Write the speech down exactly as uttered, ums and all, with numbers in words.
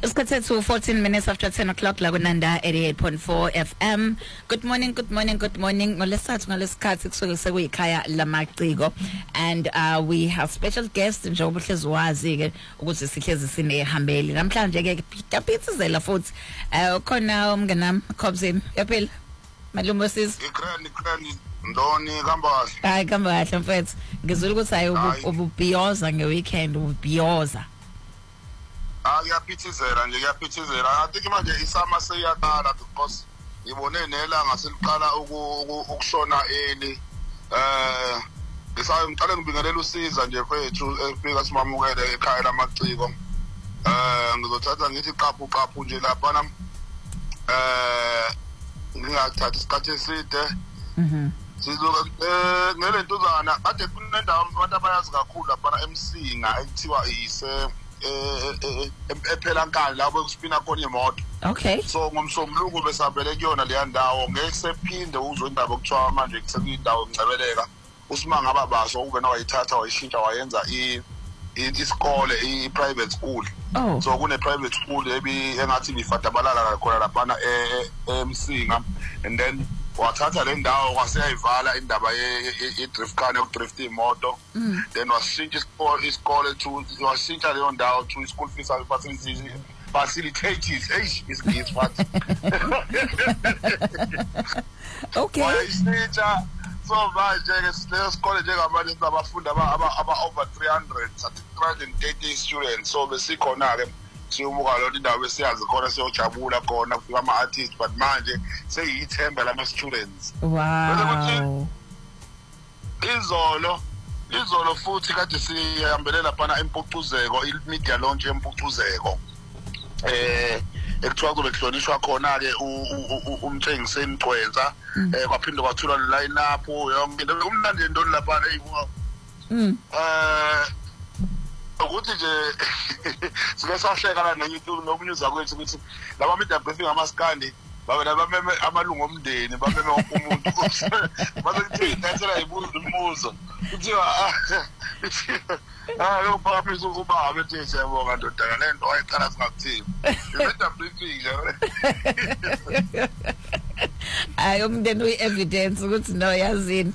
Isikhathi to fourteen minutes after ten o'clock la kunanda eighty-eight point four F M. Good morning, good morning, good morning. Ngolesathu ngalesikhathi kusuke sekuyikhaya lamaciko, and uh, we have special guests njengoba uhlezi wazi ke ukuthi sihlezi sinehambeli. Namhlanje ke yaphithizela futhi uh, khona umnganami Khobzeni. Yaphila. Malume sis. Ikrani ikrani ndoni kambahle. Hayi kambahle mfethu. Ngizula ukuthi hayi ububhiyoza ngeweekend ububhiyoza. Ah yaphithizela nje yaphithizela. I think manje isama seyaqala because ngibone nelanga seliqala ukushona eli. Eh ngisayo ngiqale ngibingelela usiza nje mfethu efika simamukele ekhaya lamaciko. Eh ngizothatha ngithi qaphu qaphu nje lapha nam. Eh ngingathatha isikhathi eside. Mhm. Sizoka eh ngelentuzana kade kunendawo abantu abayazi kakhulu lapha eMsinga ekuthiwa ise eh ephela nkani lapho kuspina khona imoto. Okay. So ngomsombuluko besabele kuyona le ndawo ngeke sephinde uzwe indaba okuthiwa manje kusekwindawo ngcebeleka uSimanga ababaso ube nawayithatha wayishintsha wayenza i isikole i private school. Oh. So kune private school ebi engathi ngifadabalala khona lapha eMsinga, and then wathatha le ndawo kwaseyayivala indaba ye drift car nokudrift imoto. Then washintsha isikole isikole to washintsha leyo ndawo to school fees facilities facilitators eish is what. Okay. Washintsha so manje ke sileyo isikole njengamanje sabafundi aba aba over three hundred three hundred thirty students, so besikhona ke siyobuka lo indawo esiyazi khona siyojabula khona kufika ama artists, but manje seyithemba lama students. Wow. Izolo izolo futhi kade siyambelela lapha eMpucuzeko i media launch eMpucuzeko. Eh ekuthiwa kube kuhlonishwa khona ke umthengiseni Gcwensa, eh kwaphinde kwathula line up yonke into umnandi ndoni lapha eyibuka. Mm. Eh ukuthi nje sike sahleka la neYouTube nokunyuza kwethu ukuthi laba media briefing amaskandi babe labameme amalungu omndeni bameme wonke umuntu baze kuthi intensela ibuzo imibuzo kuthiwa ah lo papa izokuba abethe siyabonga ndodana lento ayiqala singakuthini media briefing nje ayi umndeni uyi evidence ukuthi no yazini.